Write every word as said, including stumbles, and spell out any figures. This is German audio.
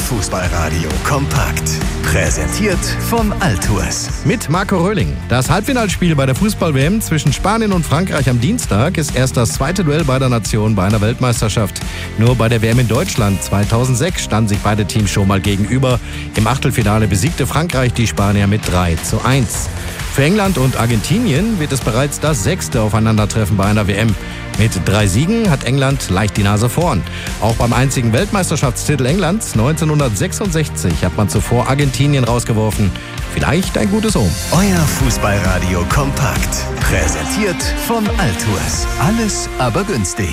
Fußballradio kompakt. Präsentiert von Altours. Mit Marco Röhling. Das Halbfinalspiel bei der Fußball-W M zwischen Spanien und Frankreich am Dienstag ist erst das zweite Duell beider Nationen bei einer Weltmeisterschaft. Nur bei der W M in Deutschland zweitausendsechs standen sich beide Teams schon mal gegenüber. Im Achtelfinale besiegte Frankreich die Spanier mit drei zu eins. Für England und Argentinien wird es bereits das sechste Aufeinandertreffen bei einer W M. Mit drei Siegen hat England leicht die Nase vorn. Auch beim einzigen Weltmeisterschaftstitel Englands neunzehnhundertsechsundsechzig hat man zuvor Argentinien rausgeworfen. Vielleicht ein gutes Omen. Euer Fußballradio kompakt. Präsentiert von Altours. Alles aber günstig.